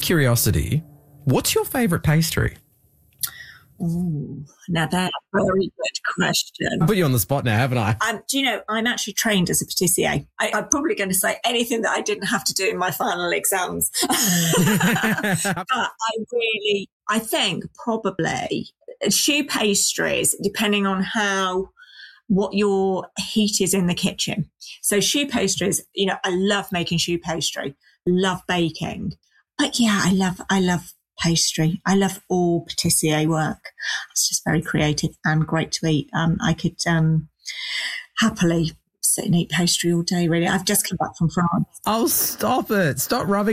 curiosity, what's your favourite pastry? Ooh, now that's a very good question. I put you on the spot now, haven't I? Do you know, I'm actually trained as a patissier. I'm probably going to say anything that I didn't have to do in my final exams. But I think probably choux pastries, depending on what your heat is in the kitchen. So choux pastries, you know, I love making choux pastry, love baking. But yeah, I love pastry. I love all patissier work. It's just very creative and great to eat. I could happily sit and eat pastry all day, really. I've just come back from France. Oh, stop it. Stop rubbing